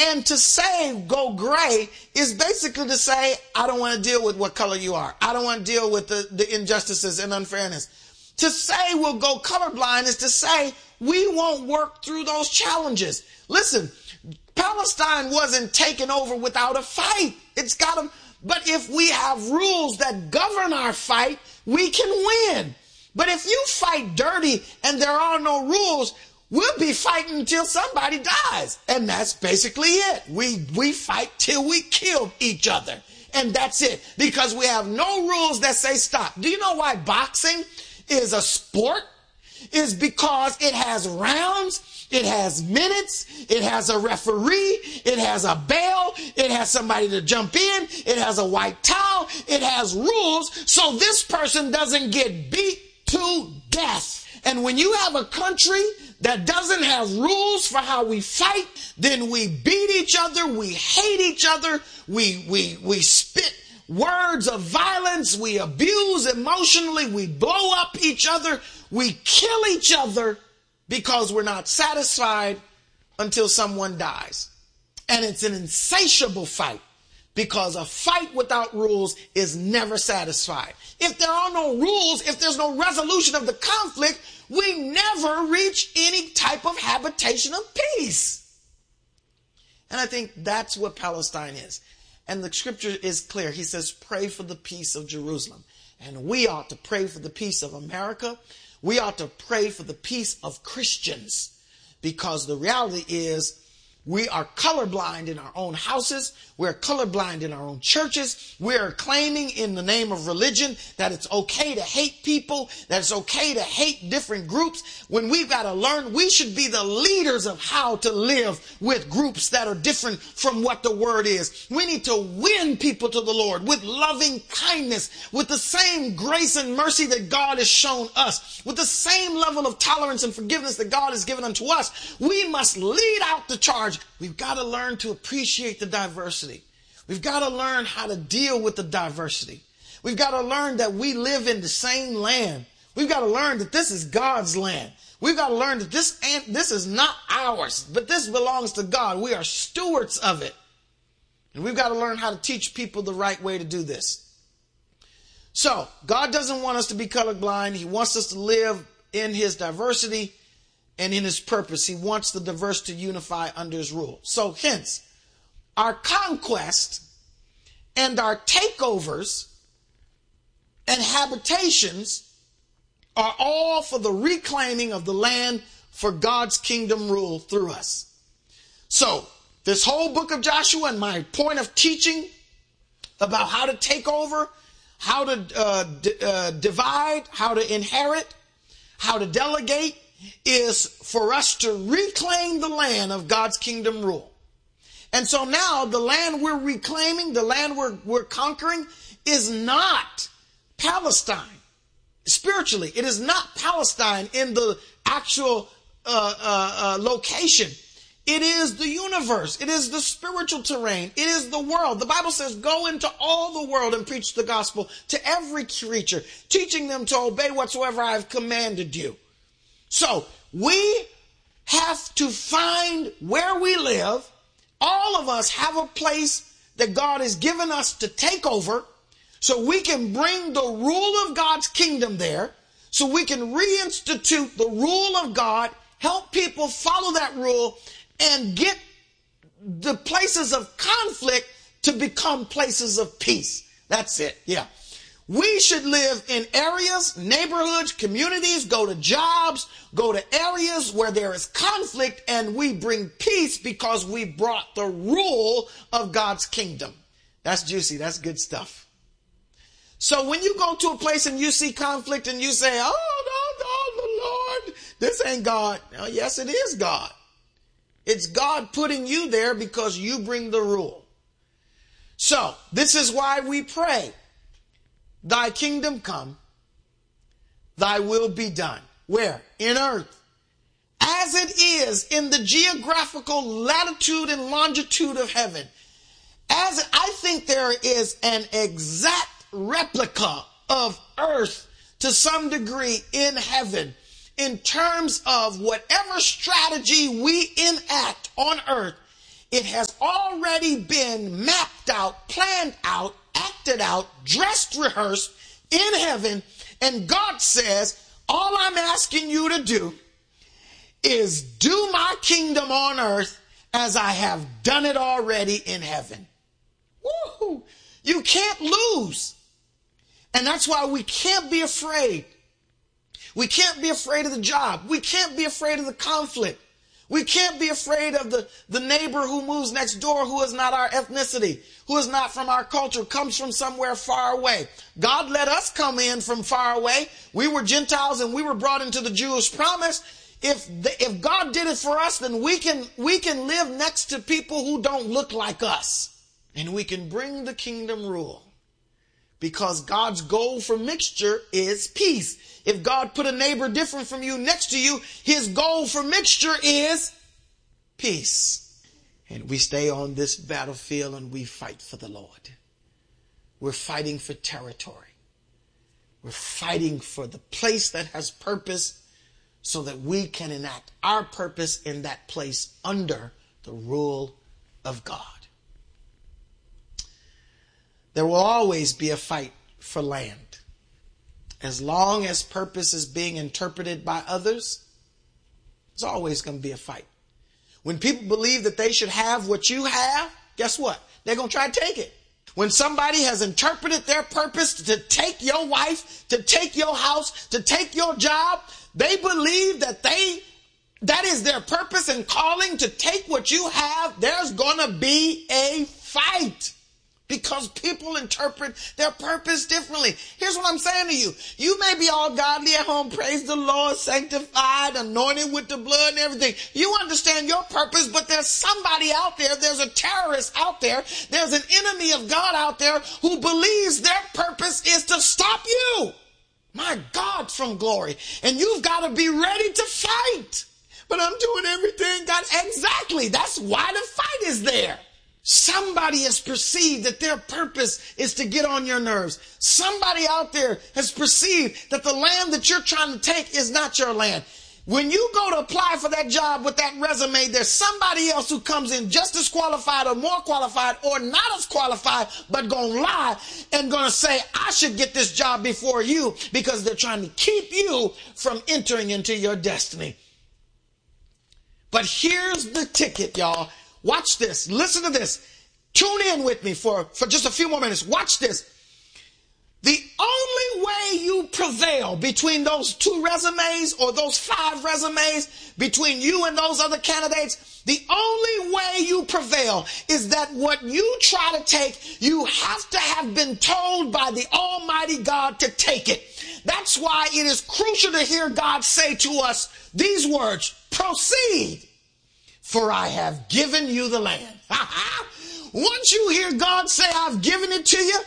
And to say go gray is basically to say, I don't want to deal with what color you are. I don't want to deal with the injustices and unfairness. To say we'll go colorblind is to say we won't work through those challenges. Listen, Palestine wasn't taken over without a fight. But if we have rules that govern our fight, we can win. But if you fight dirty and there are no rules, we'll be fighting until somebody dies. And that's basically it. We fight till we kill each other. And that's it. Because we have no rules that say stop. Do you know why boxing is a sport? Is because it has rounds, it has minutes, it has a referee, it has a bell, it has somebody to jump in, it has a white towel, it has rules so this person doesn't get beat to death. And when you have a country that doesn't have rules for how we fight, then we beat each other, we hate each other, we spit words of violence, we abuse emotionally, we blow up each other, we kill each other because we're not satisfied until someone dies. And it's an insatiable fight because a fight without rules is never satisfied. If there are no rules, if there's no resolution of the conflict, we never reach any type of habitation of peace. And I think that's what Palestine is. And the scripture is clear. He says, pray for the peace of Jerusalem. And we ought to pray for the peace of America. We ought to pray for the peace of Christians. Because the reality is, we are colorblind in our own houses. We're colorblind in our own churches. We're claiming in the name of religion that it's okay to hate people, that it's okay to hate different groups, when we've got to learn we should be the leaders of how to live with groups that are different from what the word is. We need to win people to the Lord with loving kindness, with the same grace and mercy that God has shown us, with the same level of tolerance and forgiveness that God has given unto us. We must lead out the charge. We've got to learn to appreciate the diversity. We've got to learn how to deal with the diversity. We've got to learn that we live in the same land. We've got to learn that this is God's land. We've got to learn that this is not ours, but this belongs to God. We are stewards of it. And we've got to learn how to teach people the right way to do this. So, God doesn't want us to be colorblind. He wants us to live in his diversity and in his purpose. He wants the diverse to unify under his rule. So hence, our conquest and our takeovers and habitations are all for the reclaiming of the land for God's kingdom rule through us. So this whole book of Joshua and my point of teaching about how to take over, how to divide, how to inherit, how to delegate, is for us to reclaim the land of God's kingdom rule. And so now the land we're reclaiming, the land we're conquering, is not Palestine. Spiritually, it is not Palestine in the actual location. It is the universe. It is the spiritual terrain. It is the world. The Bible says, go into all the world and preach the gospel to every creature, teaching them to obey whatsoever I have commanded you. So we have to find where we live. All of us have a place that God has given us to take over so we can bring the rule of God's kingdom there, so we can reinstitute the rule of God, help people follow that rule, and get the places of conflict to become places of peace. That's it. Yeah. We should live in areas, neighborhoods, communities, go to jobs, go to areas where there is conflict, and we bring peace because we brought the rule of God's kingdom. That's juicy. That's good stuff. So when you go to a place and you see conflict and you say, oh, no, the Lord, this ain't God. Now, yes, it is God. It's God putting you there because you bring the rule. So this is why we pray. Thy kingdom come, thy will be done. Where? In earth. As it is in the geographical latitude and longitude of heaven. I think there is an exact replica of earth to some degree in heaven in terms of whatever strategy we enact on earth It has already been mapped out, planned out, acted out, dressed, rehearsed in heaven. And God says, all I'm asking you to do is do my kingdom on earth as I have done it already in heaven. Woo-hoo. You can't lose. And that's why we can't be afraid. We can't be afraid of the job. We can't be afraid of the conflict. We can't be afraid of the neighbor who moves next door who is not our ethnicity, who is not from our culture, comes from somewhere far away. God let us come in from far away. We were Gentiles and we were brought into the Jewish promise. If God did it for us, then we can live next to people who don't look like us. And we can bring the kingdom rule. Because God's goal for mixture is peace. If God put a neighbor different from you next to you, his goal for mixture is peace. And we stay on this battlefield and we fight for the Lord. We're fighting for territory. We're fighting for the place that has purpose so that we can enact our purpose in that place under the rule of God. There will always be a fight for land. As long as purpose is being interpreted by others, there's always going to be a fight. When people believe that they should have what you have, guess what? They're going to try to take it. When somebody has interpreted their purpose to take your wife, to take your house, to take your job, they believe that is their purpose and calling to take what you have. There's going to be a fight. Because people interpret their purpose differently. Here's what I'm saying to you. You may be all godly at home, praise the Lord, sanctified, anointed with the blood and everything. You understand your purpose, but there's somebody out there, there's a terrorist out there, there's an enemy of God out there who believes their purpose is to stop you. My God, from glory. And you've got to be ready to fight. But I'm doing everything God. Exactly. That's why the fight is there. Somebody has perceived that their purpose is to get on your nerves. Somebody out there has perceived that the land that you're trying to take is not your land. When you go to apply for that job with that resume, there's somebody else who comes in just as qualified or more qualified or not as qualified, but going to lie and going to say, I should get this job before you because they're trying to keep you from entering into your destiny. But here's the ticket, y'all. Watch this. Listen to this. Tune in with me for just a few more minutes. Watch this. The only way you prevail between those 2 resumes or those 5 resumes, between you and those other candidates, the only way you prevail is that what you try to take, you have to have been told by the Almighty God to take it. That's why it is crucial to hear God say to us these words, proceed. For I have given you the land. Once you hear God say, I've given it to you,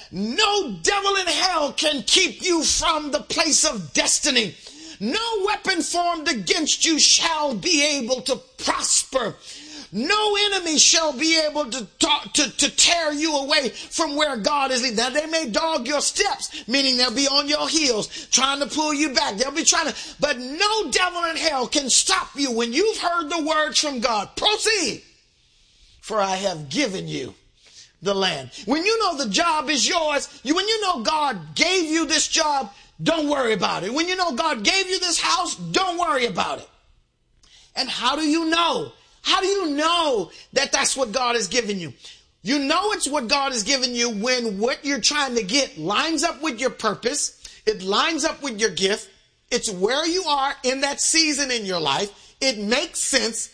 no devil in hell can keep you from the place of destiny. No weapon formed against you shall be able to prosper. No enemy shall be able to tear you away from where God is leading. Now, they may dog your steps, meaning they'll be on your heels, trying to pull you back. They'll be but no devil in hell can stop you when you've heard the words from God. Proceed, for I have given you the land. When you know the job is yours, when you know God gave you this job, don't worry about it. When you know God gave you this house, don't worry about it. And how do you know? How do you know that that's what God has given you? You know it's what God has given you when what you're trying to get lines up with your purpose. It lines up with your gift. It's where you are in that season in your life. It makes sense.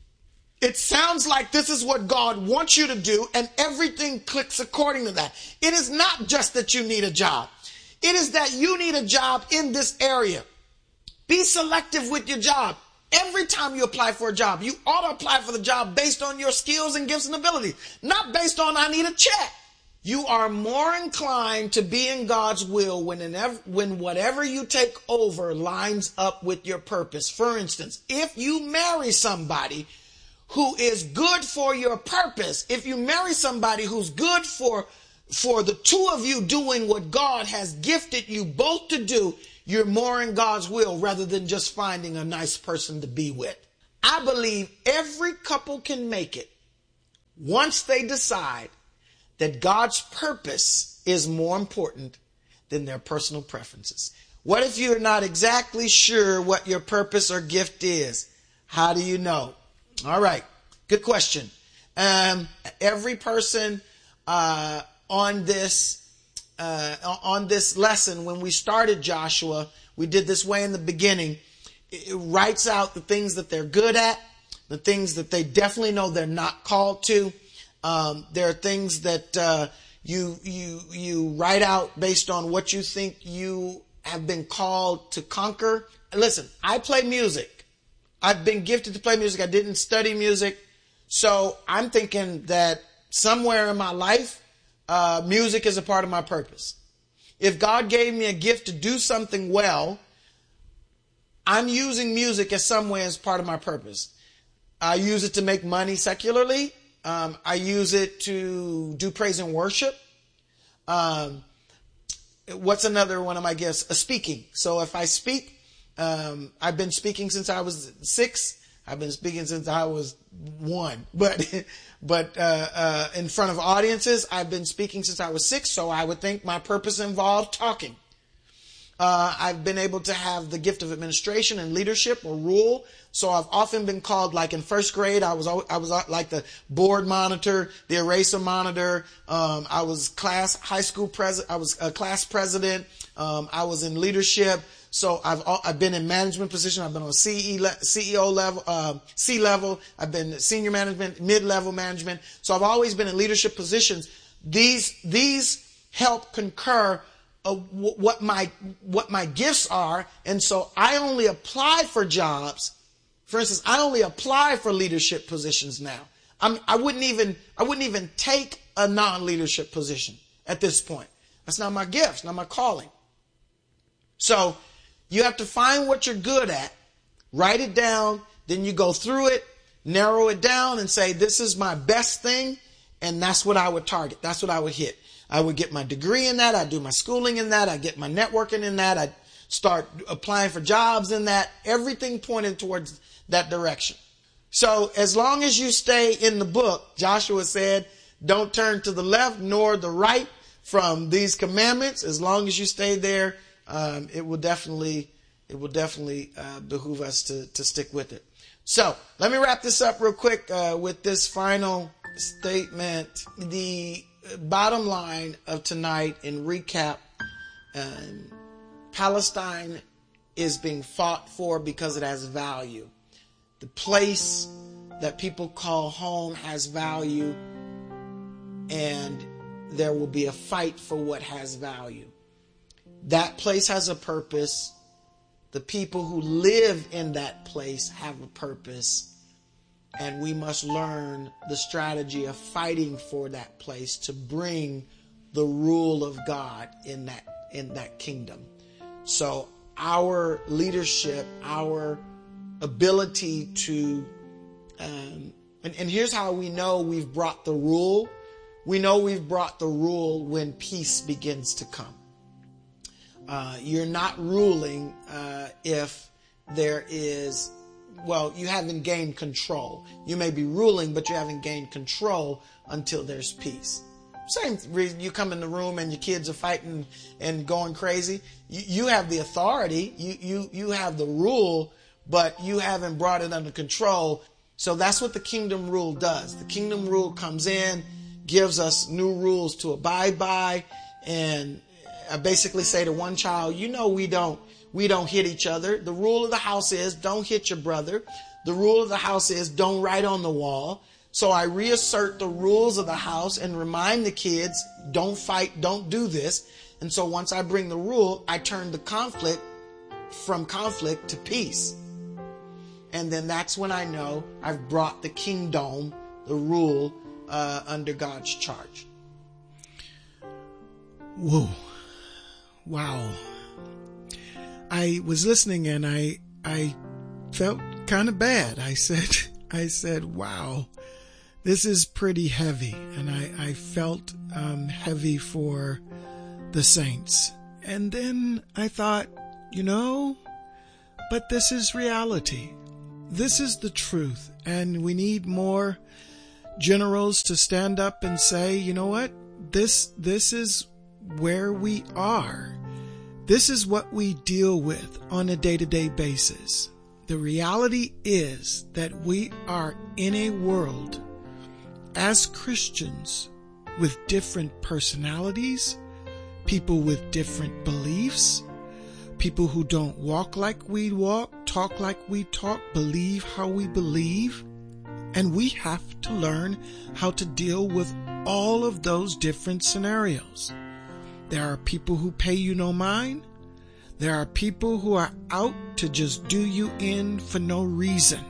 It sounds like this is what God wants you to do, and everything clicks according to that. It is not just that you need a job. It is that you need a job in this area. Be selective with your job. Every time you apply for a job, you ought to apply for the job based on your skills and gifts and abilities, not based on I need a check. You are more inclined to be in God's will when whatever you take over lines up with your purpose. For instance, if you marry somebody who is good for your purpose, if you marry somebody who's good for the two of you doing what God has gifted you both to do, you're more in God's will rather than just finding a nice person to be with. I believe every couple can make it once they decide that God's purpose is more important than their personal preferences. What if you're not exactly sure what your purpose or gift is? How do you know? All right. Good question. Every person on this lesson, when we started Joshua, we did this way in the beginning. It writes out the things that they're good at, the things that they definitely know they're not called to. There are things that you write out based on what you think you have been called to conquer. And listen, I play music. I've been gifted to play music. I didn't study music. So I'm thinking that somewhere in my life, music is a part of my purpose. If God gave me a gift to do something well, I'm using music as some way as part of my purpose. I use it to make money secularly. I use it to do praise and worship. What's another one of my gifts? Speaking. So if I speak, I've been speaking since I was 6. I've been speaking since I was 1. But in front of audiences, I've been speaking since I was 6. So I would think my purpose involved talking. I've been able to have the gift of administration and leadership or rule. So I've often been called, like in first grade, I was like the board monitor, the eraser monitor. I was class president. I was in leadership. So I've been in management position. I've been on CEO level, C level. I've been senior management, mid-level management. So I've always been in leadership positions. These help concur what my gifts are. And so I only apply for jobs. For instance, I only apply for leadership positions now. I wouldn't even take a non-leadership position at this point. That's not my gift, not my calling. So you have to find what you're good at, write it down, then you go through it, narrow it down and say, this is my best thing. And that's what I would target. That's what I would hit. I would get my degree in that. I'd do my schooling in that. I'd get my networking in that. I'd start applying for jobs in that. Everything pointed towards that direction. So as long as you stay in the book, Joshua said, don't turn to the left nor the right from these commandments. As long as you stay there, it will definitely behoove us to stick with it. So let me wrap this up real quick with this final statement. The bottom line of tonight in recap, Palestine is being fought for because it has value. The place that people call home has value, and there will be a fight for what has value. That place has a purpose. The people who live in that place have a purpose, and we must learn the strategy of fighting for that place to bring the rule of God in that kingdom. So our leadership, our ability to, and here's how we know we've brought the rule. We know we've brought the rule when peace begins to come. You're not ruling if there is, you haven't gained control. You may be ruling, but you haven't gained control until there's peace. Same reason you come in the room and your kids are fighting and going crazy. You have the authority. You have the rule, but you haven't brought it under control. So that's what the kingdom rule does. The kingdom rule comes in, gives us new rules to abide by, and I basically say to one child, we don't hit each other. The rule of the house is don't hit your brother. The rule of the house is don't write on the wall. So I reassert the rules of the house and remind the kids, don't fight, don't do this. And so once I bring the rule, I turn the conflict from conflict to peace. And then that's when I know I've brought the kingdom, the rule, under God's charge. Whoa. Wow. I was listening and I felt kind of bad. I said, wow, this is pretty heavy. And I felt heavy for the saints. And then I thought, but this is reality. This is the truth. And we need more generals to stand up and say, you know what, this is where we are. This is what we deal with on a day-to-day basis. The reality is that we are in a world as Christians with different personalities, people with different beliefs, people who don't walk like we walk, talk like we talk, believe how we believe. And we have to learn how to deal with all of those different scenarios. There are people who pay you no mind. There are people who are out to just do you in for no reason.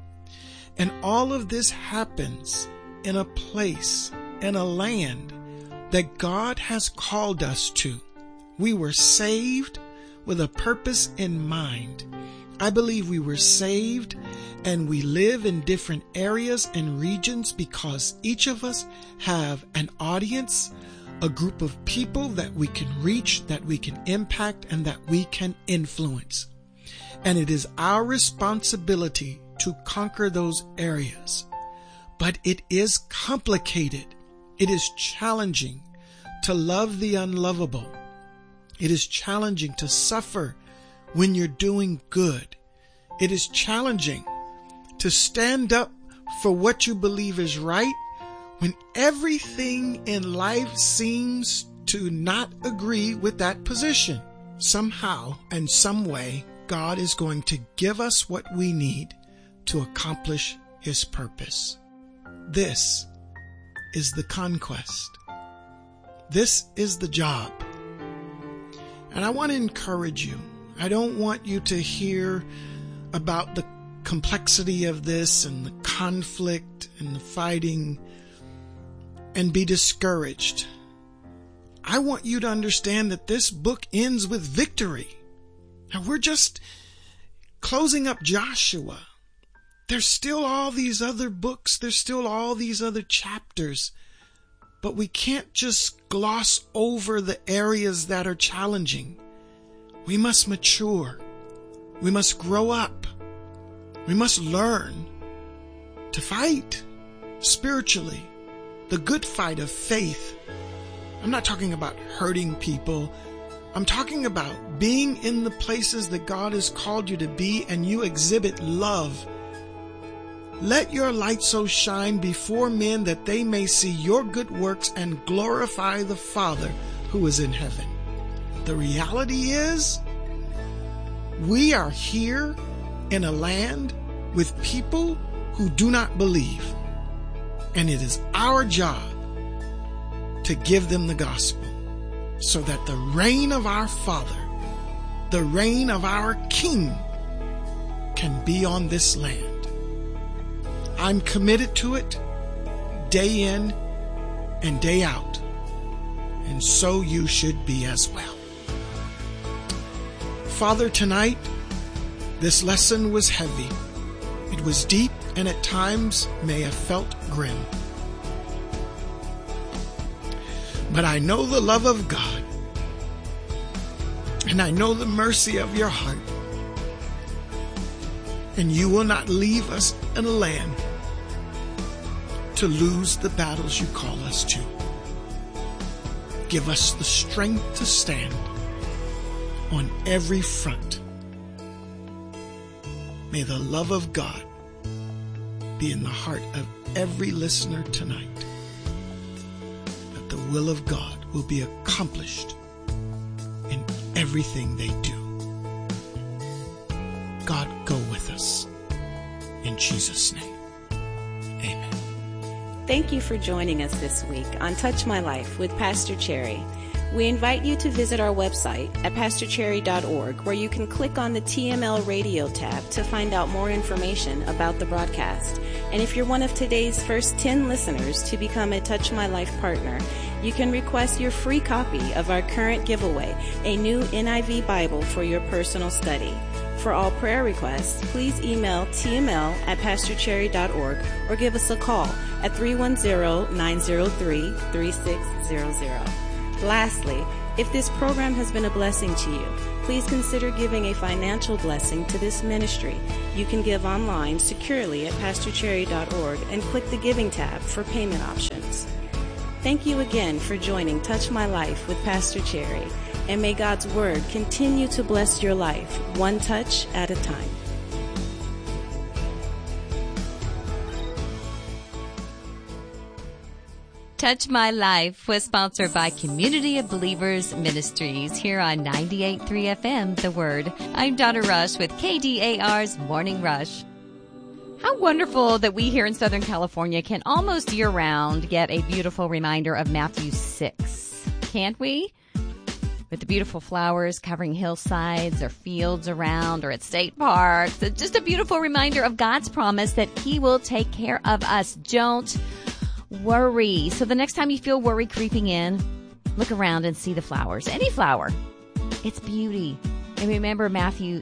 And all of this happens in a place, in a land that God has called us to. We were saved with a purpose in mind. I believe we were saved and we live in different areas and regions because each of us have an audience, a group of people that we can reach, that we can impact, and that we can influence. And it is our responsibility to conquer those areas. But it is complicated. It is challenging to love the unlovable. It is challenging to suffer when you're doing good. It is challenging to stand up for what you believe is right when everything in life seems to not agree with that position. Somehow and some way, God is going to give us what we need to accomplish His purpose. This is the conquest. This is the job. And I want to encourage you. I don't want you to hear about the complexity of this and the conflict and the fighting and be discouraged. I want you to understand that this book ends with victory. Now we're just closing up Joshua. There's still all these other books. There's still all these other chapters. But we can't just gloss over the areas that are challenging. We must mature. We must grow up. We must learn to fight spiritually, the good fight of faith. I'm not talking about hurting people. I'm talking about being in the places that God has called you to be, and you exhibit love. Let your light so shine before men that they may see your good works and glorify the Father who is in heaven. The reality is, we are here in a land with people who do not believe. And it is our job to give them the gospel so that the reign of our Father, the reign of our King, can be on this land. I'm committed to it day in and day out. And so you should be as well. Father, tonight, this lesson was heavy. It was deep and at times may have felt grim. But I know the love of God, and I know the mercy of your heart. And you will not leave us in a land to lose the battles you call us to. Give us the strength to stand on every front. May the love of God be in the heart of every listener tonight, that the will of God will be accomplished in everything they do. God, go with us. In Jesus' name, amen. Thank you for joining us this week on Touch My Life with Pastor Cherry. We invite you to visit our website at pastorcherry.org, where you can click on the TML Radio tab to find out more information about the broadcast. And if you're one of today's first 10 listeners to become a Touch My Life partner, you can request your free copy of our current giveaway, a new NIV Bible for your personal study. For all prayer requests, please email tml@pastorcherry.org or give us a call at 310-903-3600. Lastly, If this program has been a blessing to you, please consider giving a financial blessing to this ministry. You can give online securely at pastorcherry.org and click the Giving tab for payment options. Thank you again for joining Touch My Life with Pastor Cherry, and may God's Word continue to bless your life, one touch at a time. Touch My Life was sponsored by Community of Believers Ministries here on 98.3 FM, The Word. I'm Donna Rush with KDAR's Morning Rush. How wonderful that we here in Southern California can almost year-round get a beautiful reminder of Matthew 6. Can't we? With the beautiful flowers covering hillsides or fields around or at state parks. It's just a beautiful reminder of God's promise that He will take care of us. Don't worry. So the next time you feel worry creeping in, look around and see the flowers. Any flower. It's beauty. And remember Matthew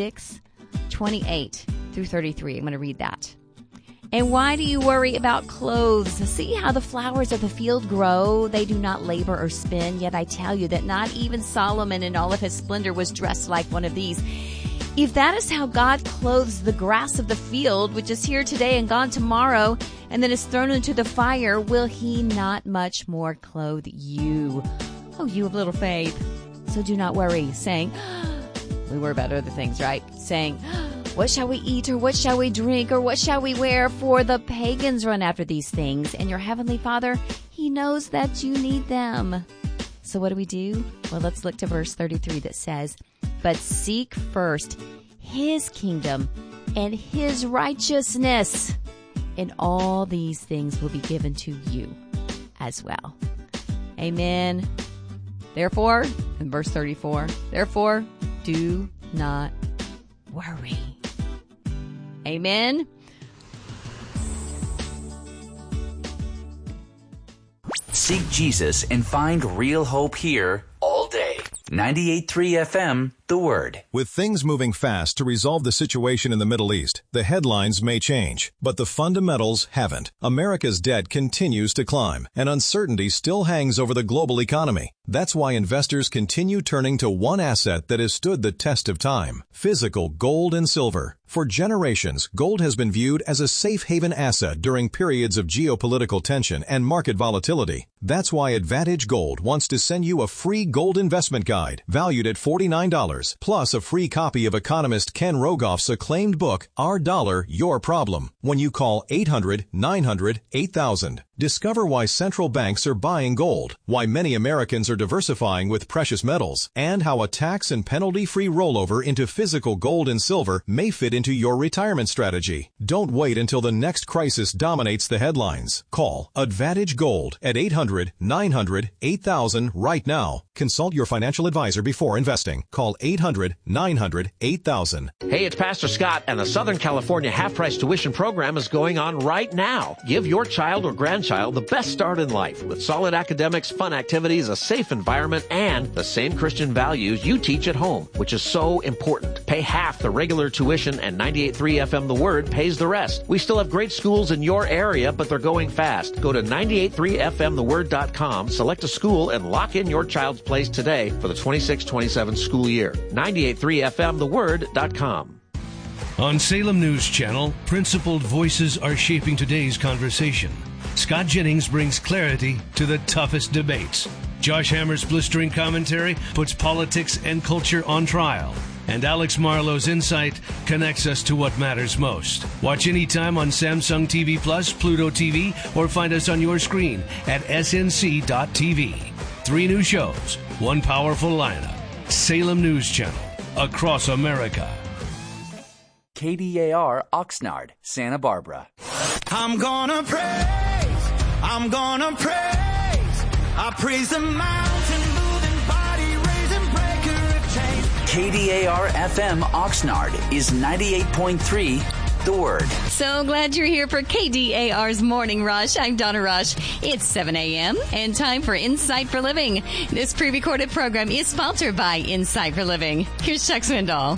6:28 through 33. I'm going to read that. And why do you worry about clothes? See how the flowers of the field grow? They do not labor or spin. Yet I tell you that not even Solomon in all of his splendor was dressed like one of these. If that is how God clothes the grass of the field, which is here today and gone tomorrow, and then is thrown into the fire, will He not much more clothe you? Oh, you of little faith. So do not worry, saying, we worry about other things, right? Saying, what shall we eat, or what shall we drink, or what shall we wear? For the pagans run after these things, and your heavenly Father, He knows that you need them. So what do? Well, let's look to verse 33 that says, but seek first His kingdom and His righteousness, and all these things will be given to you as well. Amen. Therefore, in verse 34, therefore, do not worry. Amen. Seek Jesus and find real hope here all day. 98.3 FM, The Word. With things moving fast to resolve the situation in the Middle East, the headlines may change, but the fundamentals haven't. America's debt continues to climb, and uncertainty still hangs over the global economy. That's why investors continue turning to one asset that has stood the test of time: physical gold and silver. For generations, gold has been viewed as a safe haven asset during periods of geopolitical tension and market volatility. That's why Advantage Gold wants to send you a free gold investment guide valued at $49, plus a free copy of economist Ken Rogoff's acclaimed book, Our Dollar, Your Problem, when you call 800-900-8000. Discover why central banks are buying gold, why many Americans are diversifying with precious metals, and how a tax and penalty-free rollover into physical gold and silver may fit into your retirement strategy. Don't wait until the next crisis dominates the headlines. Call Advantage Gold at 800-900-8000 right now. Consult your financial advisor before investing. Call 800-900-8000. Hey, it's Pastor Scott, and the Southern California half-price tuition program is going on right now. Give your child or grandchild the best start in life with solid academics, fun activities, a safe environment, and the same Christian values you teach at home, which is so important. Pay half the regular tuition, and 98.3 FM The Word pays the rest. We still have great schools in your area, but they're going fast. Go to 98.3fmtheword.com, select a school, and lock in your child's place today for the 26-27 school year. 98.3fmtheword.com. On Salem News Channel, principled voices are shaping today's conversation. Scott Jennings brings clarity to the toughest debates. Josh Hammer's blistering commentary puts politics and culture on trial. And Alex Marlowe's insight connects us to what matters most. Watch anytime on Samsung TV Plus, Pluto TV, or find us on your screen at snc.tv. 3 new shows, 1 powerful lineup. Salem News Channel, across America. KDAR Oxnard, Santa Barbara. I'm gonna praise, I'm gonna praise, I praise the mountain moving, body raising, breaker of chains. KDAR FM Oxnard is 98.3 The Word. So glad you're here for KDAR's Morning Rush. I'm Donna Rush. It's 7 a.m. and time for Insight for Living. This pre-recorded program is sponsored by Insight for Living. Here's Chuck Swindoll.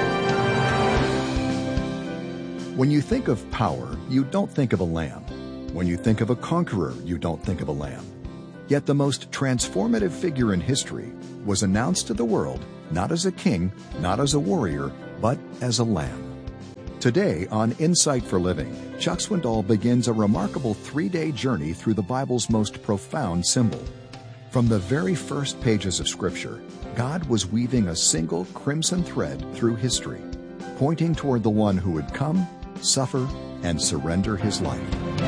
When you think of power, you don't think of a lamp. When you think of a conqueror, you don't think of a lamb. Yet the most transformative figure in history was announced to the world not as a king, not as a warrior, but as a lamb. Today on Insight for Living, Chuck Swindoll begins a remarkable 3-day journey through the Bible's most profound symbol. From the very first pages of Scripture, God was weaving a single crimson thread through history, pointing toward the one who would come, suffer, and surrender his life.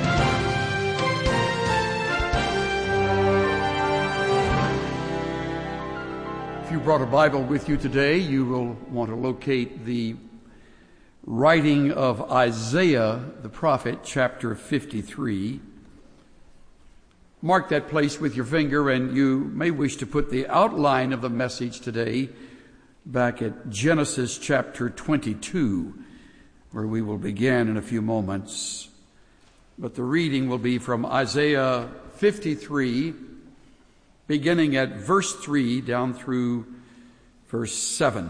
If you brought a Bible with you today, you will want to locate the writing of Isaiah the prophet, chapter 53. Mark that place with your finger, and you may wish to put the outline of the message today back at Genesis chapter 22, where we will begin in a few moments. But the reading will be from Isaiah 53, beginning at verse 3 down through verse 7.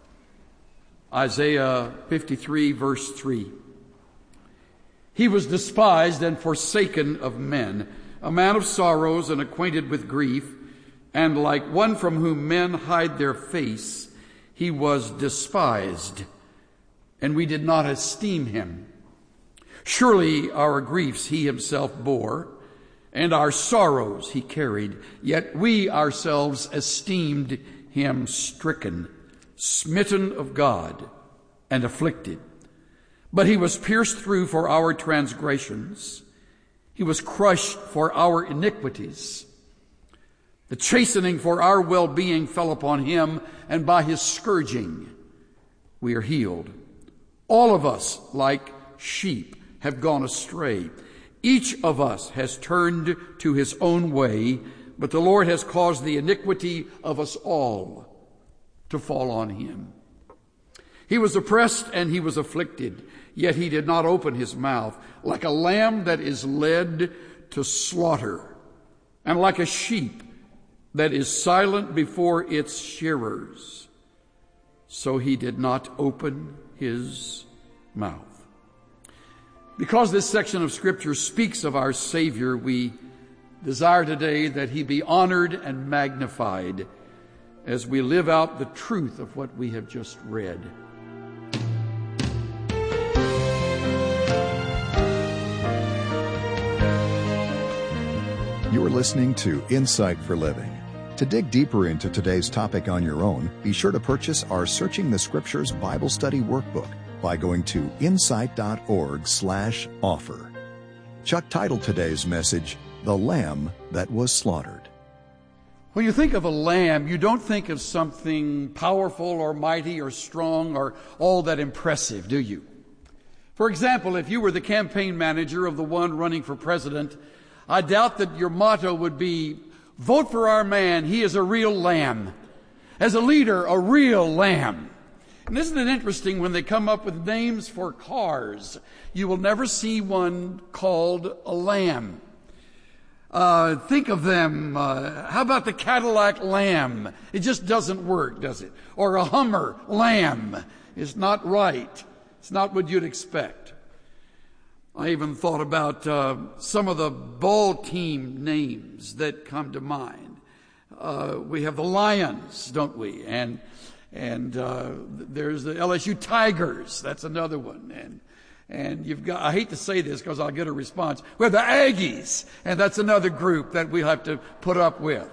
Isaiah 53, verse 3. He was despised and forsaken of men, a man of sorrows and acquainted with grief, and like one from whom men hide their face, he was despised, and we did not esteem him. Surely our griefs he himself bore, and our sorrows he carried, yet we ourselves esteemed him stricken, smitten of God, and afflicted. But he was pierced through for our transgressions. He was crushed for our iniquities. The chastening for our well-being fell upon him, and by his scourging we are healed. All of us, like sheep, have gone astray. Each of us has turned to his own way, but the Lord has caused the iniquity of us all to fall on him. He was oppressed and he was afflicted, yet he did not open his mouth. Like a lamb that is led to slaughter, and like a sheep that is silent before its shearers, so he did not open his mouth. Because this section of Scripture speaks of our Savior, we desire today that he be honored and magnified as we live out the truth of what we have just read. You are listening to Insight for Living. To dig deeper into today's topic on your own, be sure to purchase our Searching the Scriptures Bible Study Workbook by going to insight.org/offer. Chuck titled today's message, The Lamb That Was Slaughtered. When you think of a lamb, you don't think of something powerful or mighty or strong or all that impressive, do you? For example, if you were the campaign manager of the one running for president, I doubt that your motto would be, vote for our man, he is a real lamb. As a leader, a real lamb. And isn't it interesting when they come up with names for cars, you will never see one called a lamb. Think of them, how about the Cadillac Lamb? It just doesn't work, does it? Or a Hummer Lamb. It's not right. It's not what you'd expect. I even thought about some of the ball team names that come to mind. We have the Lions, don't we? And there's the LSU Tigers. That's another one. And you've got, I hate to say this because I'll get a response. We have the Aggies, and that's another group that we'll have to put up with.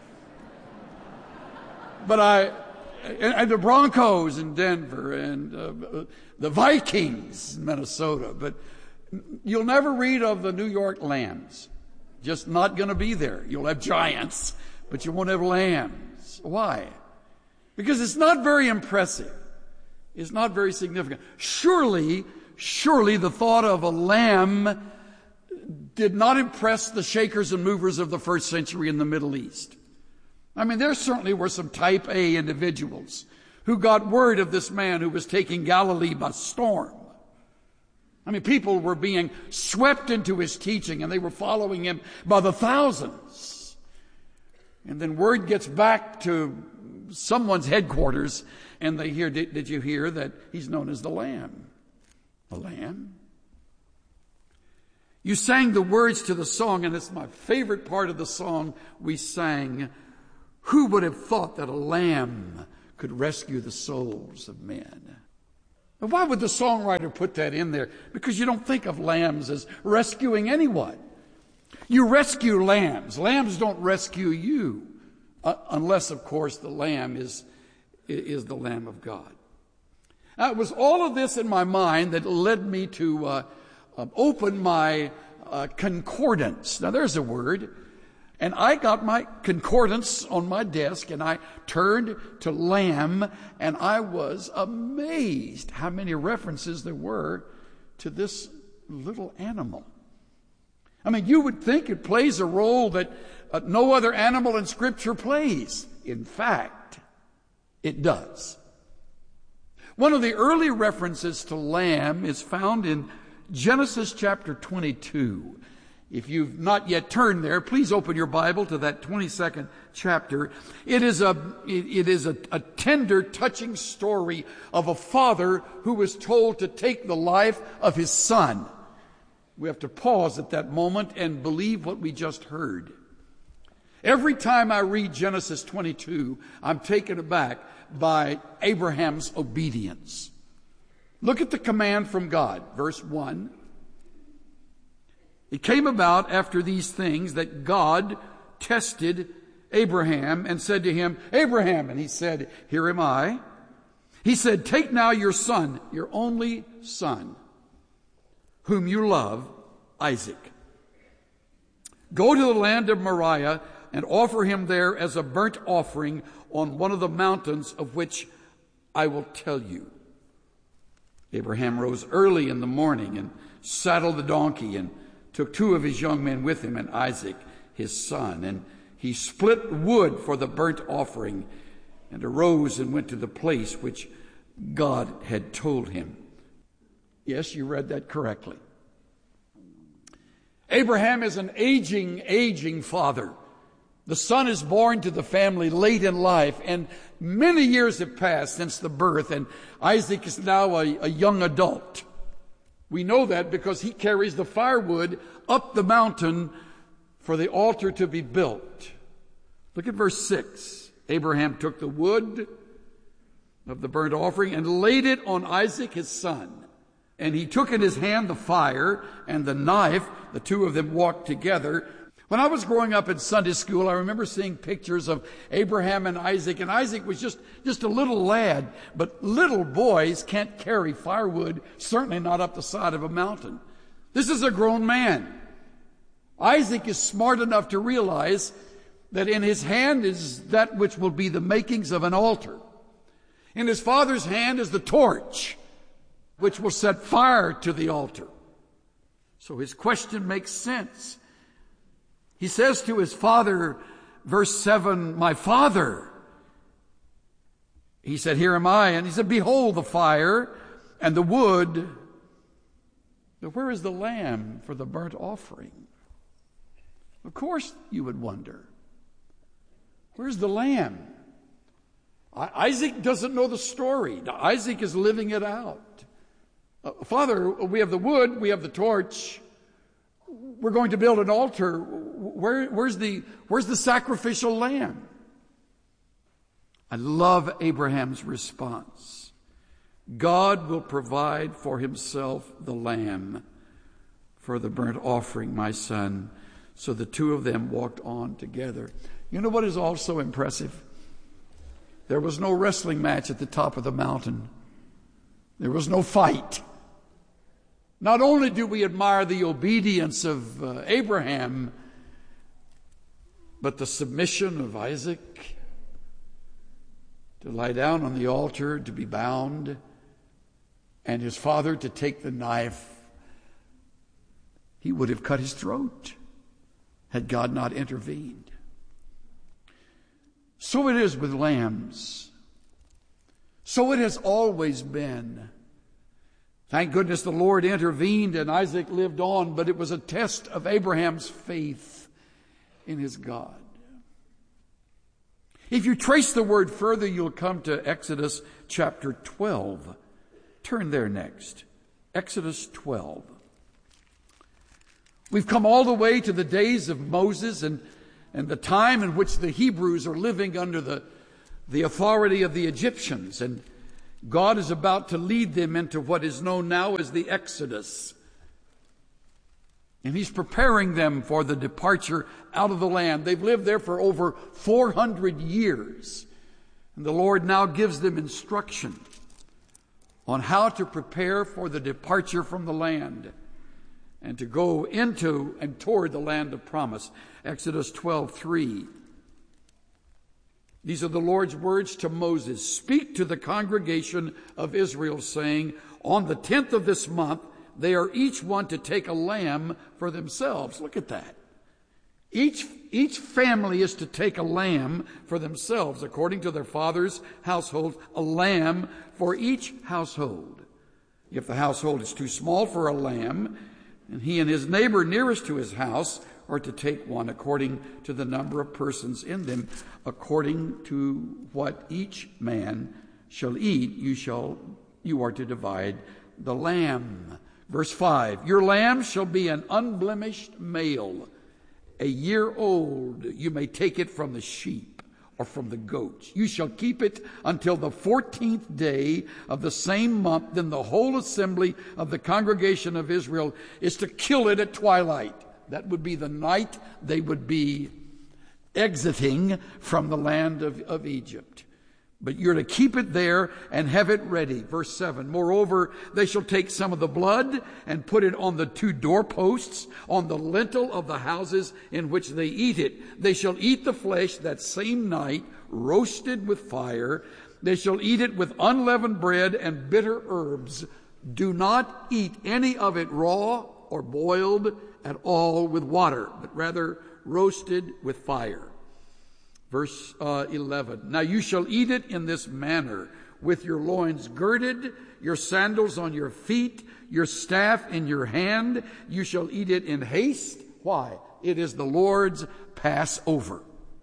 But and the Broncos in Denver, and the Vikings in Minnesota. But you'll never read of the New York Lambs. Just not going to be there. You'll have Giants, but you won't have Lambs. Why? Because it's not very impressive. It's not very significant. Surely the thought of a lamb did not impress the shakers and movers of the first century in the Middle East. I mean, there certainly were some type A individuals who got word of this man who was taking Galilee by storm. I mean, people were being swept into his teaching, and they were following him by the thousands. And then word gets back to someone's headquarters, and they hear, did you hear that he's known as the Lamb? The Lamb? You sang the words to the song, and it's my favorite part of the song we sang. Who would have thought that a lamb could rescue the souls of men? Now, why would the songwriter put that in there? Because you don't think of lambs as rescuing anyone. You rescue lambs. Lambs don't rescue you, unless, of course, the lamb is the Lamb of God. Now, it was all of this in my mind that led me to open my concordance. Now, there's a word. And I got my concordance on my desk, and I turned to lamb, and I was amazed how many references there were to this little animal. I mean, you would think it plays a role that no other animal in Scripture plays. In fact, it does. One of the early references to lamb is found in Genesis chapter 22. If you've not yet turned there, please open your Bible to that 22nd chapter. It is a tender, touching story of a father who was told to take the life of his son. We have to pause at that moment and believe what we just heard. Every time I read Genesis 22, I'm taken aback by Abraham's obedience. Look at the command from God, verse 1. It came about after these things that God tested Abraham and said to him, Abraham, and he said, here am I. He said, take now your son, your only son, whom you love, Isaac. Go to the land of Moriah and offer him there as a burnt offering on one of the mountains of which I will tell you. Abraham rose early in the morning and saddled the donkey and took 2 of his young men with him and Isaac, his son. And he split wood for the burnt offering and arose and went to the place which God had told him. Yes, you read that correctly. Abraham is an aging father. The son is born to the family late in life, and many years have passed since the birth, and Isaac is now a young adult. We know that because he carries the firewood up the mountain for the altar to be built. Look at verse 6. Abraham took the wood of the burnt offering and laid it on Isaac his son. And he took in his hand the fire and the knife. The 2 of them walked together. When I was growing up in Sunday school, I remember seeing pictures of Abraham and Isaac was just a little lad. But little boys can't carry firewood, certainly not up the side of a mountain. This is a grown man. Isaac is smart enough to realize that in his hand is that which will be the makings of an altar. In his father's hand is the torch, which will set fire to the altar. So his question makes sense. He says to his father, verse 7, my father. He said, here am I. And he said, behold the fire and the wood. But where is the lamb for the burnt offering? Of course you would wonder. Where's the lamb? Isaac doesn't know the story. Now, Isaac is living it out. Father, we have the wood, we have the torch. We're going to build an altar. Where's the sacrificial lamb? I love Abraham's response. God will provide for himself the lamb for the burnt offering, my son. So the 2 of them walked on together. You know what is also impressive? There was no wrestling match at the top of the mountain. There was no fight. Not only do we admire the obedience of Abraham, but the submission of Isaac to lie down on the altar, to be bound, and his father to take the knife. He would have cut his throat had God not intervened. So it is with lambs. So it has always been. Thank goodness the Lord intervened and Isaac lived on, but it was a test of Abraham's faith in his God. If you trace the word further, you'll come to Exodus chapter 12. Turn there next. Exodus 12. We've come all the way to the days of Moses and the time in which the Hebrews are living under the authority of the Egyptians. And God is about to lead them into what is known now as the Exodus. And He's preparing them for the departure out of the land. They've lived there for over 400 years. And the Lord now gives them instruction on how to prepare for the departure from the land and to go into and toward the land of promise. Exodus 12:3. These are the Lord's words to Moses. Speak to the congregation of Israel, saying, on the 10th of this month, they are each one to take a lamb for themselves. Look at that. Each family is to take a lamb for themselves, according to their father's household, a lamb for each household. If the household is too small for a lamb, and he and his neighbor nearest to his house are to take one according to the number of persons in them, according to what each man shall eat, you are to divide the lamb. Verse 5, your lamb shall be an unblemished male, a year old. You may take it from the sheep or from the goats. You shall keep it until the 14th day of the same month. Then the whole assembly of the congregation of Israel is to kill it at twilight. That would be the night they would be exiting from the land of Egypt. But you're to keep it there and have it ready. Verse 7, moreover, they shall take some of the blood and put it on the 2 doorposts, on the lintel of the houses in which they eat it. They shall eat the flesh that same night, roasted with fire. They shall eat it with unleavened bread and bitter herbs. Do not eat any of it raw or boiled at all with water, but rather roasted with fire. Verse 11, now you shall eat it in this manner, with your loins girded, your sandals on your feet, your staff in your hand. You shall eat it in haste. Why? It is the Lord's Passover.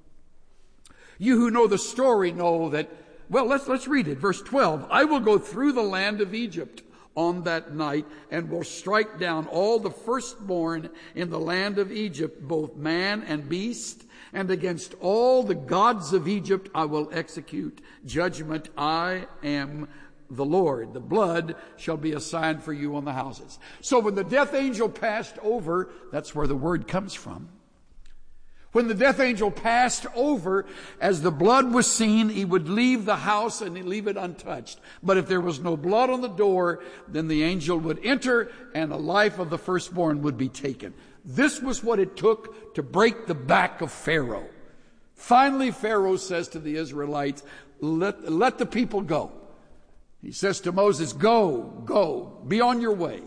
You who know the story know that, well, let's read it. Verse 12, I will go through the land of Egypt on that night and will strike down all the firstborn in the land of Egypt, both man and beast. And against all the gods of Egypt I will execute judgment. I am the Lord. The blood shall be a sign for you on the houses. So when the death angel passed over, that's where the word comes from. When the death angel passed over, as the blood was seen, he would leave the house and he'd leave it untouched. But if there was no blood on the door, then the angel would enter and the life of the firstborn would be taken. This was what it took to break the back of Pharaoh. Finally, Pharaoh says to the Israelites, let the people go. He says to Moses, go, be on your way.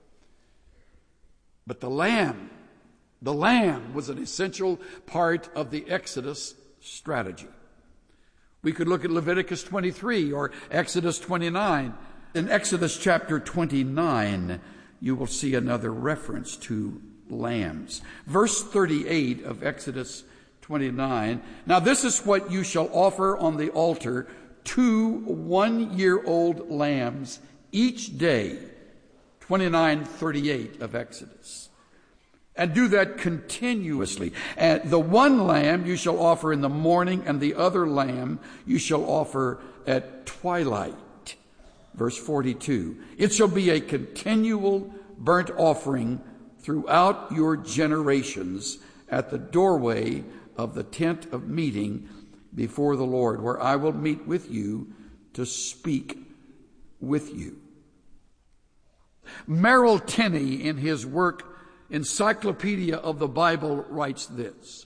But the lamb was an essential part of the Exodus strategy. We could look at Leviticus 23 or Exodus 29. In Exodus chapter 29, you will see another reference to lambs. Verse 38 of Exodus 29. Now this is what you shall offer on the altar, 2 one-year-old lambs each day. 29:38 of Exodus. And do that continuously. And the one lamb you shall offer in the morning, and the other lamb you shall offer at twilight. Verse 42. It shall be a continual burnt offering throughout your generations at the doorway of the tent of meeting before the Lord, where I will meet with you to speak with you. Merrill Tenney, in his work Encyclopedia of the Bible, writes this: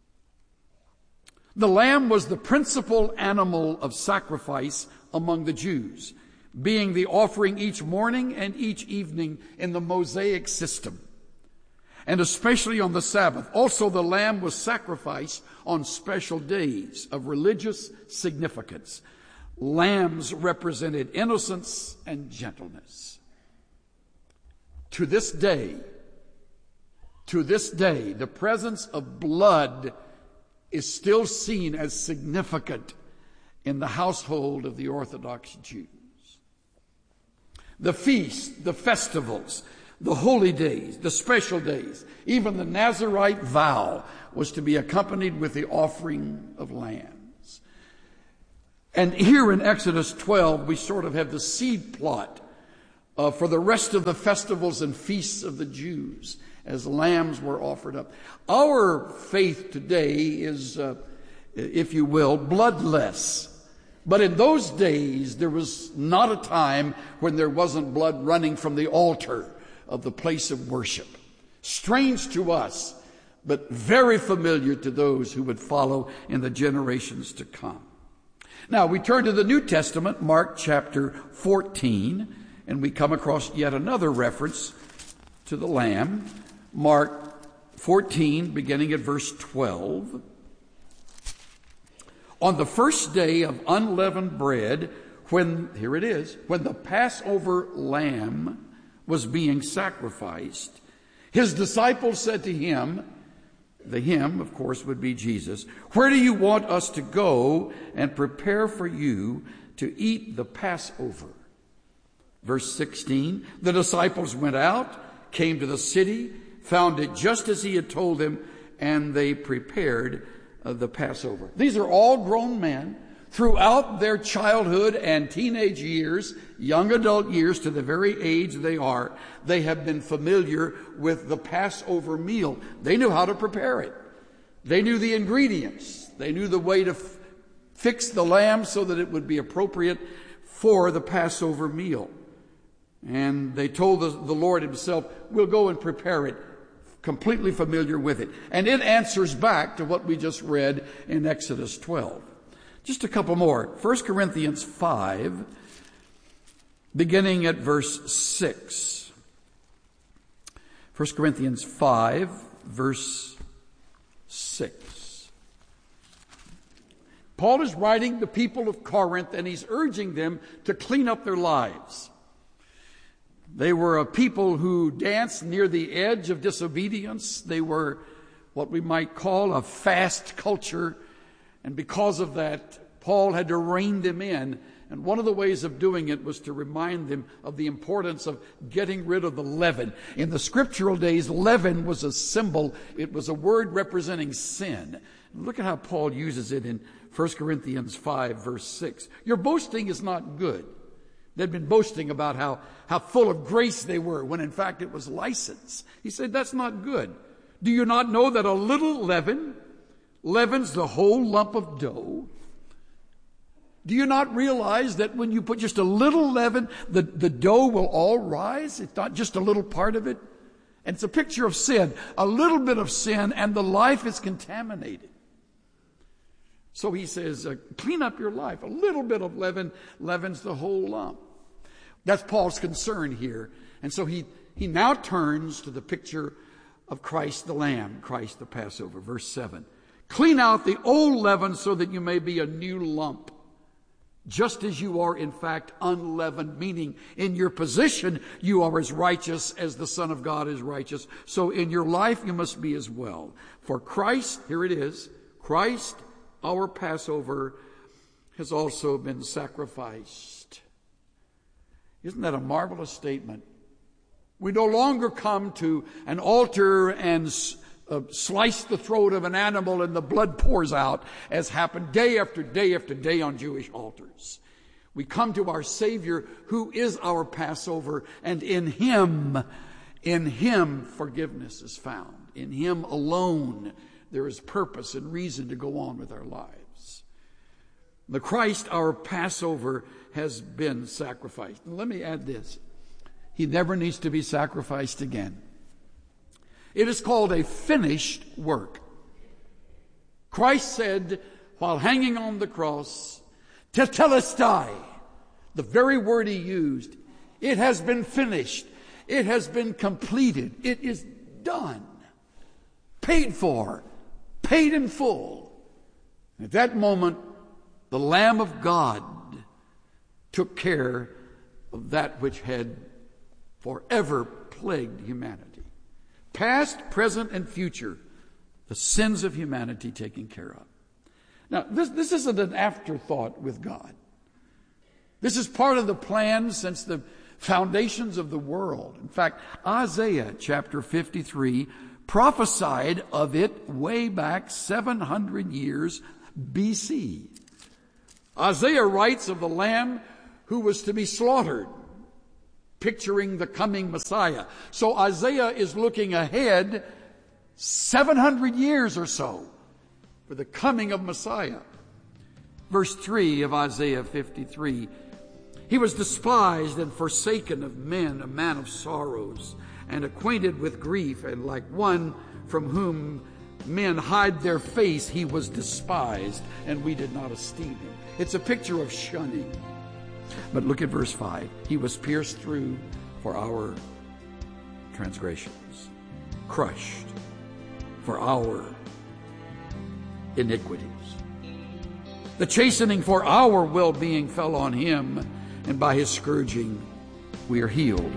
the lamb was the principal animal of sacrifice among the Jews, being the offering each morning and each evening in the Mosaic system, and especially on the Sabbath. Also, the lamb was sacrificed on special days of religious significance. Lambs represented innocence and gentleness. To this day, the presence of blood is still seen as significant in the household of the Orthodox Jews. The feasts, the festivals, the holy days, the special days, even the Nazirite vow was to be accompanied with the offering of lambs. And here in Exodus 12, we sort of have the seed plot for the rest of the festivals and feasts of the Jews as lambs were offered up. Our faith today is, if you will, bloodless. But in those days, there was not a time when there wasn't blood running from the altar of the place of worship. Strange to us, but very familiar to those who would follow in the generations to come. Now, we turn to the New Testament, Mark chapter 14, and we come across yet another reference to the Lamb. Mark 14, beginning at verse 12. On the first day of unleavened bread, when the Passover lamb was being sacrificed, his disciples said to him, the him, of course, would be Jesus, "Where do you want us to go and prepare for you to eat the Passover?" Verse 16, the disciples went out, came to the city, found it just as he had told them, and they prepared the Passover. These are all grown men throughout their childhood and teenage years, young adult years to the very age they are. They have been familiar with the Passover meal. They knew how to prepare it. They knew the ingredients. They knew the way to fix the lamb so that it would be appropriate for the Passover meal. And they told the Lord himself, "We'll go and prepare it." Completely familiar with it. And it answers back to what we just read in Exodus 12. Just a couple more. 1 Corinthians 5, beginning at verse 6. 1 Corinthians 5, verse 6. Paul is writing the people of Corinth, and he's urging them to clean up their lives. They were a people who danced near the edge of disobedience. They were what we might call a fast culture. And because of that, Paul had to rein them in. And one of the ways of doing it was to remind them of the importance of getting rid of the leaven. In the scriptural days, leaven was a symbol. It was a word representing sin. Look at how Paul uses it in 1 Corinthians 5, verse 6. Your boasting is not good. They'd been boasting about how full of grace they were, when in fact it was license. He said, that's not good. Do you not know that a little leaven leavens the whole lump of dough? Do you not realize that when you put just a little leaven, the dough will all rise? It's not just a little part of it. And it's a picture of sin. A little bit of sin and the life is contaminated. So he says, clean up your life. A little bit of leaven leavens the whole lump. That's Paul's concern here. And so he now turns to the picture of Christ the Lamb, Christ the Passover. Verse 7. Clean out the old leaven so that you may be a new lump, just as you are in fact unleavened, meaning in your position you are as righteous as the Son of God is righteous. So in your life you must be as well. For Christ, here it is, Christ, our Passover, has also been sacrificed. Isn't that a marvelous statement? We no longer come to an altar and slice the throat of an animal and the blood pours out, as happened day after day after day on Jewish altars. We come to our Savior, who is our Passover, and in Him forgiveness is found. In Him alone there is purpose and reason to go on with our lives. The Christ, our Passover, has been sacrificed. And let me add this. He never needs to be sacrificed again. It is called a finished work. Christ said, while hanging on the cross, tetelestai, the very word He used, it has been finished. It has been completed. It is done. Paid for. Paid in full. At that moment, the Lamb of God took care of that which had forever plagued humanity. Past, present, and future, the sins of humanity taken care of. Now, this isn't an afterthought with God. This is part of the plan since the foundations of the world. In fact, Isaiah chapter 53 prophesied of it way back 700 years BC. Isaiah writes of the Lamb who was to be slaughtered, picturing the coming Messiah. So Isaiah is looking ahead 700 years or so for the coming of Messiah. Verse 3 of Isaiah 53, he was despised and forsaken of men, a man of sorrows, and acquainted with grief, and like one from whom men hide their face, he was despised, and we did not esteem him. It's a picture of shunning. But look at verse 5. He was pierced through for our transgressions, crushed for our iniquities. The chastening for our well-being fell on him, and by his scourging we are healed.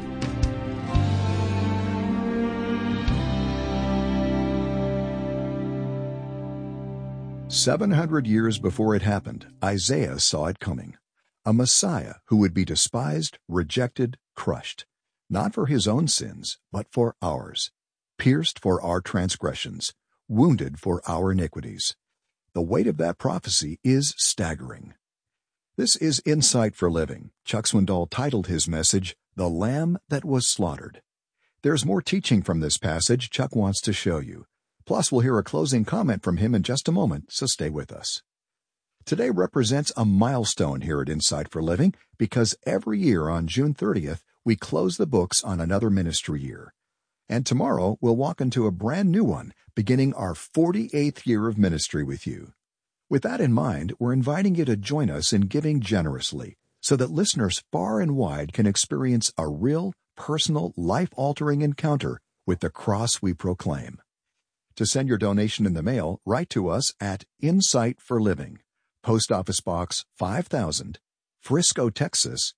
"700 years before it happened, Isaiah saw it coming. A Messiah who would be despised, rejected, crushed, not for his own sins, but for ours, pierced for our transgressions, wounded for our iniquities." The weight of that prophecy is staggering. This is Insight for Living. Chuck Swindoll titled his message, "The Lamb That Was Slaughtered." There's more teaching from this passage Chuck wants to show you. Plus, we'll hear a closing comment from him in just a moment, so stay with us. Today represents a milestone here at Insight for Living because every year on June 30th, we close the books on another ministry year. And tomorrow, we'll walk into a brand new one, beginning our 48th year of ministry with you. With that in mind, we're inviting you to join us in giving generously so that listeners far and wide can experience a real, personal, life-altering encounter with the cross we proclaim. To send your donation in the mail, write to us at Insight for Living, Post Office Box 5000, Frisco, Texas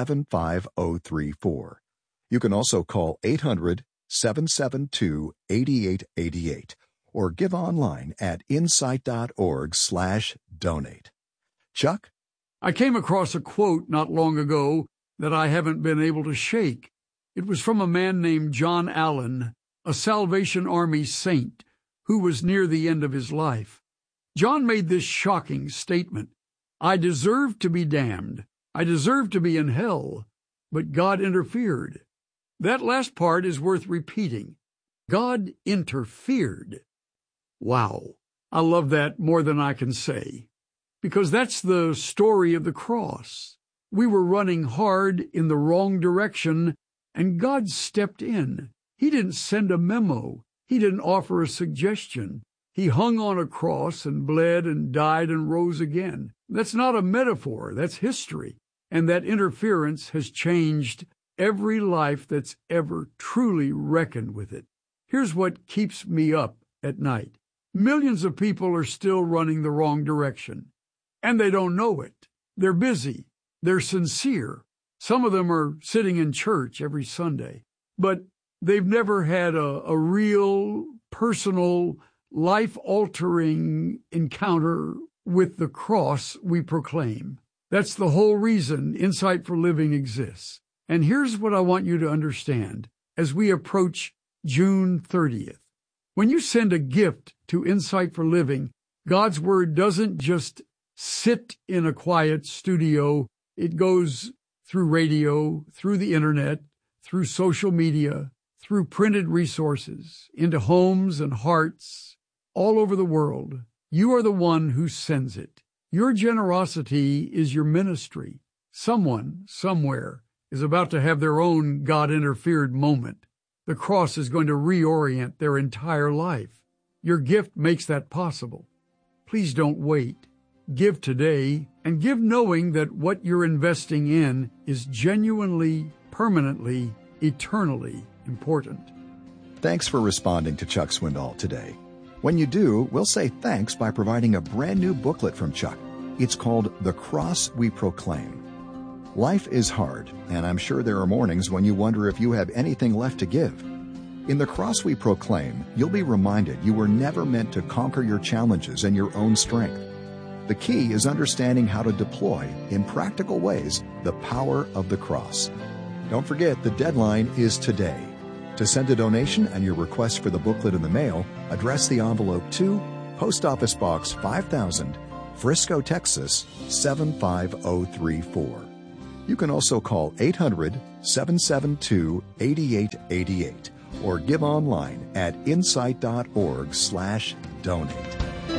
75034. You can also call 800-772-8888 or give online at insight.org/donate. Chuck? I came across a quote not long ago that I haven't been able to shake. It was from a man named John Allen, a Salvation Army saint who was near the end of his life. John made this shocking statement: "I deserved to be damned. I deserved to be in hell, but God interfered." That last part is worth repeating. God interfered. Wow. I love that more than I can say, because that's the story of the cross. We were running hard in the wrong direction, and God stepped in. He didn't send a memo. He didn't offer a suggestion. He hung on a cross and bled and died and rose again. That's not a metaphor. That's history. And that interference has changed every life that's ever truly reckoned with it. Here's what keeps me up at night. Millions of people are still running the wrong direction, and they don't know it. They're busy. They're sincere. Some of them are sitting in church every Sunday, but they've never had a real, personal, life-altering encounter with the cross we proclaim. That's the whole reason Insight for Living exists. And here's what I want you to understand as we approach June 30th. When you send a gift to Insight for Living, God's Word doesn't just sit in a quiet studio. It goes through radio, through the internet, through social media, through printed resources, into homes and hearts all over the world. You are the one who sends it. Your generosity is your ministry. Someone, somewhere, is about to have their own God-interfered moment. The cross is going to reorient their entire life. Your gift makes that possible. Please don't wait. Give today, and give knowing that what you're investing in is genuinely, permanently, eternally important. Thanks for responding to Chuck Swindoll today. When you do, we'll say thanks by providing a brand new booklet from Chuck. It's called The Cross We Proclaim. Life is hard, and I'm sure there are mornings when you wonder if you have anything left to give. In The Cross We Proclaim, you'll be reminded you were never meant to conquer your challenges in your own strength. The key is understanding how to deploy, in practical ways, the power of the cross. Don't forget, the deadline is today. To send a donation and your request for the booklet in the mail, address the envelope to Post Office Box 5000, Frisco, Texas 75034. You can also call 800-772-8888 or give online at insight.org/donate.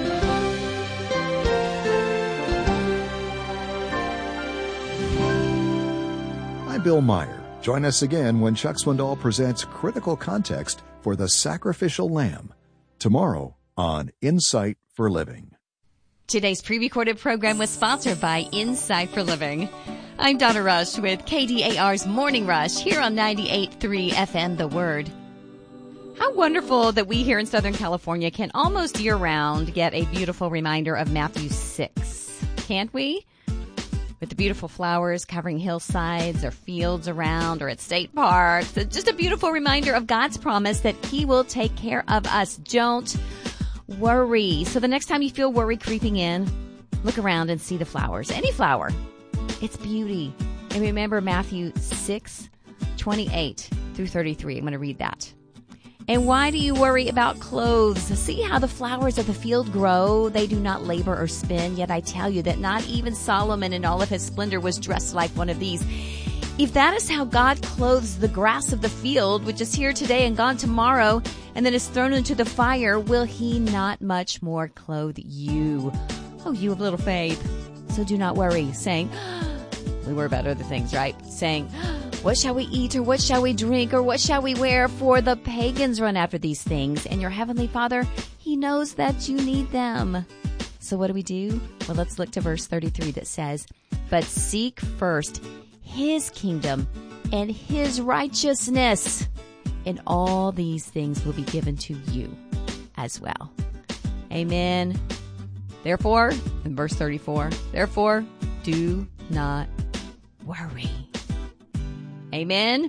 I'm Bill Meyer. Join us again when Chuck Swindoll presents Critical Context for the Sacrificial Lamb tomorrow on Insight for Living. Today's pre-recorded program was sponsored by Insight for Living. I'm Donna Rush with KDAR's Morning Rush here on 98.3 FM The Word. How wonderful that we here in Southern California can almost year-round get a beautiful reminder of Matthew 6. Can't we? With the beautiful flowers covering hillsides or fields around or at state parks. It's just a beautiful reminder of God's promise that He will take care of us. Don't worry. So the next time you feel worry creeping in, look around and see the flowers. Any flower. It's beauty. And remember Matthew 6:28 through 33. I'm going to read that. And why do you worry about clothes? See how the flowers of the field grow? They do not labor or spin. Yet I tell you that not even Solomon in all of his splendor was dressed like one of these. If that is how God clothes the grass of the field, which is here today and gone tomorrow, and then is thrown into the fire, will He not much more clothe you? Oh, you of little faith. So do not worry, saying, we worry about other things, right? Saying, what shall we eat, or what shall we drink, or what shall we wear? For the pagans run after these things, and your heavenly Father, He knows that you need them. So what do we do? Well, let's look to verse 33 that says, but seek first His kingdom and His righteousness, and all these things will be given to you as well. Amen. Therefore, in verse 34, therefore, do not worry. Amen.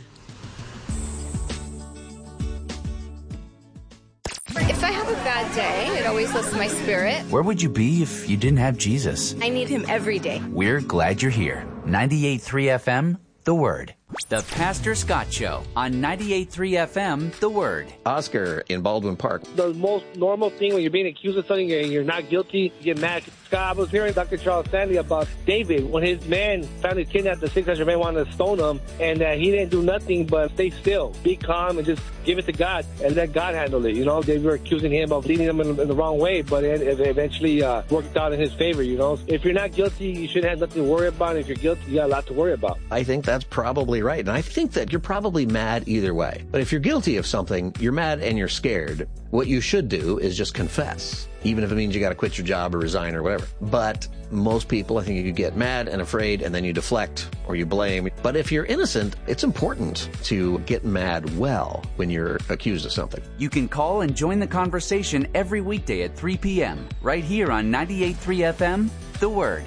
If I have a bad day, it always lifts my spirit. Where would you be if you didn't have Jesus? I need Him every day. We're glad you're here. 98.3 FM, The Word. The Pastor Scott Show on 98.3 FM, The Word. Oscar in Baldwin Park. The most normal thing when you're being accused of something and you're not guilty, you get mad. Scott, I was hearing Dr. Charles Stanley about David when his men finally kidnapped the 600 men, wanted to stone him, and he didn't do nothing but stay still, be calm, and just give it to God and let God handle it. You know, they were accusing him of leading them in the wrong way, but it eventually worked out in his favor. You know, if you're not guilty, you shouldn't have nothing to worry about. If you're guilty, you got a lot to worry about. I think that's probably right. And I think that you're probably mad either way. But if you're guilty of something, you're mad and you're scared. What you should do is just confess, even if it means you got to quit your job or resign or whatever. But most people, I think you get mad and afraid and then you deflect or you blame. But if you're innocent, it's important to get mad well when you're accused of something. You can call and join the conversation every weekday at 3 p.m. right here on 98.3 FM, The Word.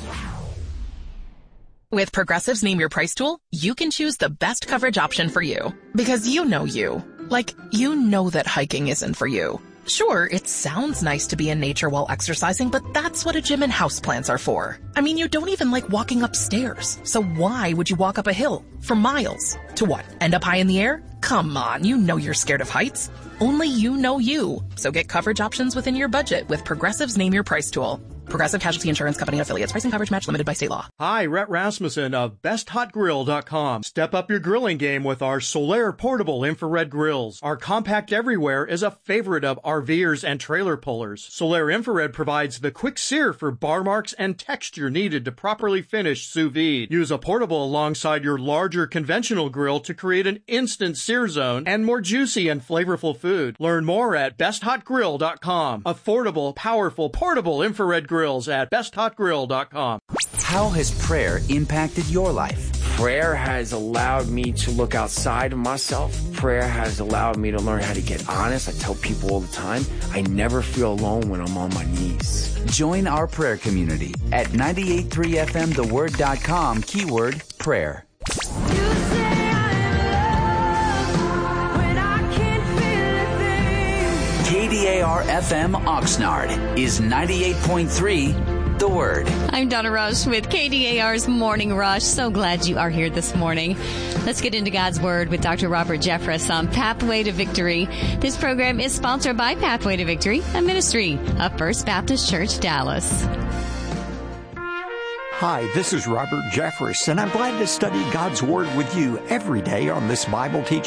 With Progressive's Name Your Price tool, you can choose the best coverage option for you. Because you know you. Like, you know that hiking isn't for you. Sure, it sounds nice to be in nature while exercising, but that's what a gym and houseplants are for. I mean, you don't even like walking upstairs. So why would you walk up a hill for miles? To what? End up high in the air? Come on, you know you're scared of heights. Only you know you. So get coverage options within your budget with Progressive's Name Your Price tool. Progressive Casualty Insurance Company and affiliates. Price and coverage match limited by state law. Hi, Rhett Rasmussen of BestHotGrill.com. Step up your grilling game with our Solaire portable infrared grills. Our compact everywhere is a favorite of RVers and trailer pullers. Solaire infrared provides the quick sear for bar marks and texture needed to properly finish sous vide. Use a portable alongside your larger conventional grill to create an instant sear zone and more juicy and flavorful food. Learn more at BestHotGrill.com. Affordable, powerful, portable infrared grills at BestHotGrill.com. How has prayer impacted your life? Prayer has allowed me to look outside of myself. Prayer has allowed me to learn how to get honest. I tell people all the time, I never feel alone when I'm on my knees. Join our prayer community at 98.3FMTheWord.com, keyword prayer. KDAR FM Oxnard is 98.3 The Word. I'm Donna Rush with KDAR's Morning Rush. So glad you are here this morning. Let's get into God's Word with Dr. Robert Jeffress on Pathway to Victory. This program is sponsored by Pathway to Victory, a ministry of First Baptist Church, Dallas. Hi, this is Robert Jeffress, and I'm glad to study God's Word with you every day on this Bible teaching